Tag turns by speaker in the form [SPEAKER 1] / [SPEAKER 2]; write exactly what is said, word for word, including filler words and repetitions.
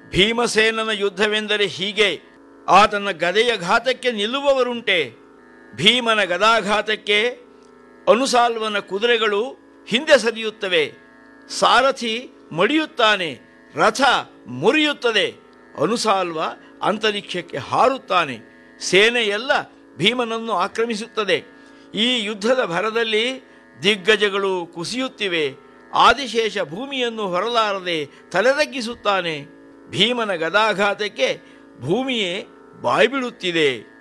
[SPEAKER 1] ಭೀಮಸೇನನ ಯುದ್ಧವೆಂದರೆ ಹೀಗೆ. ಆತನ ಗದೆಯ ಘಾತಕ್ಕೆ ನಿಲ್ಲುವವರುಂಟೆ. ಭೀಮನ ಗದಾಘಾತಕ್ಕೆ ಅನುಸಾಲ್ವನ ಕುದುರೆಗಳು ಹಿಂದೆ ಸರಿಯುತ್ತವೆ. ಸಾರಥಿ ಮಡಿಯುತ್ತಾನೆ, ರಥ ಮುರಿಯುತ್ತದೆ. ಅನುಸಾಲ್ವ ಅಂತರಿಕ್ಷಕ್ಕೆ ಹಾರುತ್ತಾನೆ. ಸೇನೆಯೆಲ್ಲ ಭೀಮನನ್ನು ಆಕ್ರಮಿಸುತ್ತದೆ. ಈ ಯುದ್ಧದ ಭರದಲ್ಲಿ ದಿಗ್ಗಜಗಳು ಕುಸಿಯುತ್ತಿವೆ. ಆದಿಶೇಷ ಭೂಮಿಯನ್ನು ಹೊರಲಾರದೆ ತಲೆದಗ್ಗಿಸುತ್ತಾನೆ. ಭೀಮನ ಗದಾಘಾತಕ್ಕೆ ಭೂಮಿಯೇ ಬಾಯ್ಬಿಡುತ್ತಿದೆ.